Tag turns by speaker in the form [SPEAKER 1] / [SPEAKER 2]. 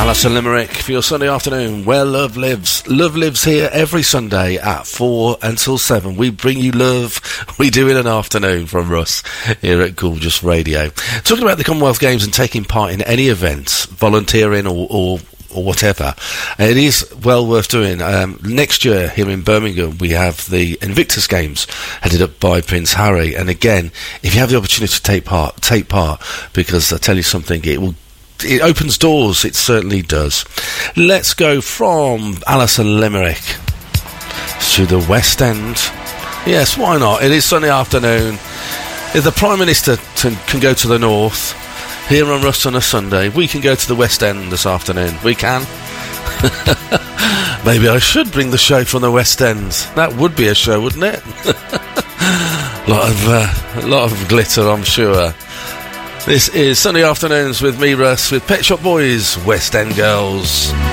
[SPEAKER 1] Alison Limerick for your Sunday afternoon, where love lives. Love lives here every Sunday at 4 until 7. We bring you love. We do it an afternoon from Russ here at Gorgeous Radio. Talking about the Commonwealth Games and taking part in any events, volunteering or whatever, it is well worth doing. Next year here in Birmingham we have the Invictus Games headed up by Prince Harry, and again, if you have the opportunity to take part, because I tell you something, it opens doors, it certainly does. Let's go from Alison Limerick to the West End. Yes, why not? It is Sunday afternoon. If the Prime Minister can go to the north here on Russ on a Sunday, we can go to the West End this afternoon. We can. Maybe I should bring the show from the West End. That would be a show, wouldn't it? A lot of glitter, I'm sure. This is Sunday Afternoons with me, Russ, with Pet Shop Boys, West End Girls.